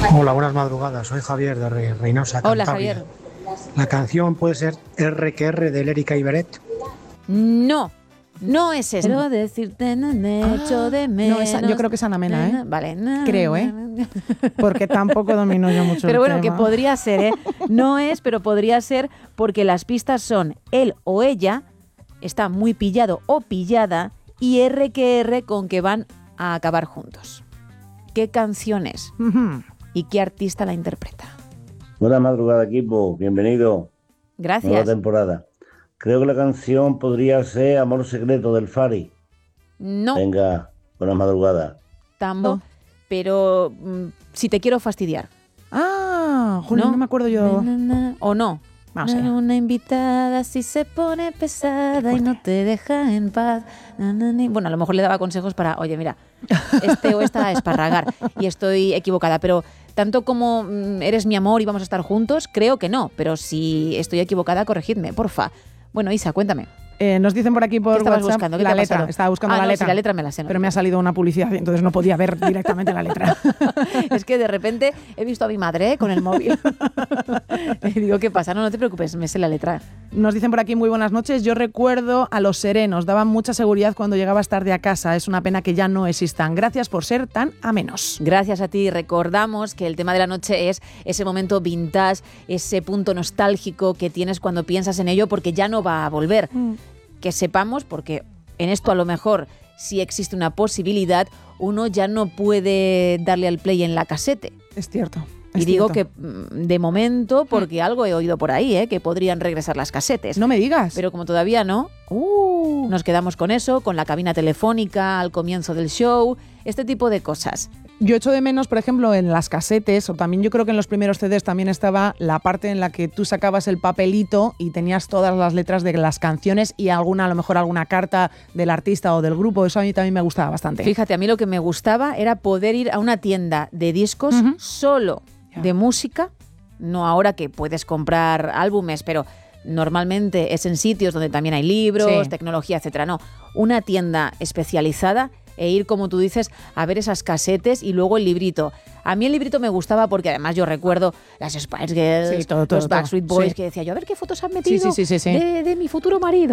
Hola, buenas madrugadas. Soy Javier de Reynosa, Hola, Cantabria. Javier. La canción puede ser R que R de Erika Ibaret. No, no es eso. Quiero decirte, echo de menos. No, yo creo que es Ana Mena, ¿eh? Vale. Creo, ¿eh? Porque tampoco domino yo mucho Pero el bueno, tema. que podría ser, ¿eh? No es, pero podría ser porque las pistas son él o ella, está muy pillado o pillada, y R que R con que van a acabar juntos. ¿Qué canción es? Ujú. ¿Y qué artista la interpreta? Buena madrugada, equipo. Bienvenido. Nueva Gracias. temporada. Creo que la canción podría ser Amor Secreto del Fari. No, Venga, buena madrugada. tampoco. Pero si te quiero fastidiar. Jolín, no me acuerdo yo. ¿O no? Vamos allá. Una invitada si se pone pesada y no te deja en paz. Bueno, a lo mejor le daba consejos para, oye, mira, este o esta a esparragar y estoy equivocada, pero tanto como eres mi amor y vamos a estar juntos, creo que no, pero si estoy equivocada, corregidme, porfa. Bueno, Isa, cuéntame. Nos dicen por aquí por ¿Qué estabas WhatsApp buscando? ¿Qué la te ha letra. pasado? Estaba buscando la no, letra. sí, la letra me la sé. No pero me ha salido una publicidad, entonces no podía ver directamente la letra. Es que de repente he visto a mi madre con el móvil. Y digo, ¿qué pasa? No te preocupes, me sé la letra. Nos dicen por aquí muy buenas noches. Yo recuerdo a Los Serenos. Daban mucha seguridad cuando llegabas tarde a casa. Es una pena que ya no existan. Gracias por ser tan amenos. Gracias a ti. Recordamos que el tema de la noche es ese momento vintage, ese punto nostálgico que tienes cuando piensas en ello porque ya no va a volver. Que sepamos, porque en esto a lo mejor si existe una posibilidad, uno ya no puede darle al play en la casete. Es cierto. Y digo que de momento, porque algo he oído por ahí, que podrían regresar las casetes. No me digas. Pero como todavía no, nos quedamos con eso, con la cabina telefónica al comienzo del show, este tipo de cosas. Yo echo de menos, por ejemplo, en las casetes, o también yo creo que en los primeros CDs también estaba la parte en la que tú sacabas el papelito y tenías todas las letras de las canciones y a lo mejor alguna carta del artista o del grupo. Eso a mí también me gustaba bastante. Fíjate, a mí lo que me gustaba era poder ir a una tienda de discos solo de música, no ahora que puedes comprar álbumes, pero normalmente es en sitios donde también hay libros, tecnología, etcétera. No, una tienda especializada e ir, como tú dices, a ver esas casetes y luego el librito. A mí el librito me gustaba porque además yo recuerdo las Spice Girls, los Backstreet Boys, que decía yo, a ver qué fotos han metido Sí. de mi futuro marido.